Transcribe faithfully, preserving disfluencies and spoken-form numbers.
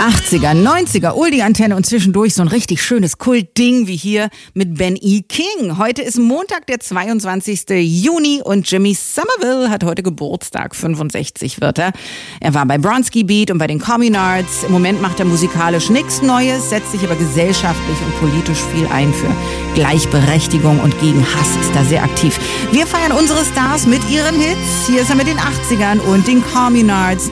achtziger, neunziger, Oldie-Antenne und zwischendurch so ein richtig schönes Kultding wie hier mit Ben E. King. Heute ist Montag, der zweiundzwanzigster Juni und Jimmy Somerville hat heute Geburtstag, fünfundsechzig wird er. Er war bei Bronski Beat und bei den Communards. Im Moment macht er musikalisch nichts Neues, setzt sich aber gesellschaftlich und politisch viel ein für Gleichberechtigung und gegen Hass, ist da sehr aktiv. Wir feiern unsere Stars mit ihren Hits. Hier ist er mit den achtzigern und den Communards.